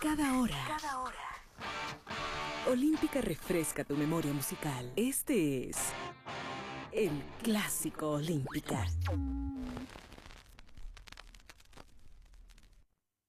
Cada hora. Olímpica refresca tu memoria musical. Este es el Clásico Olímpica.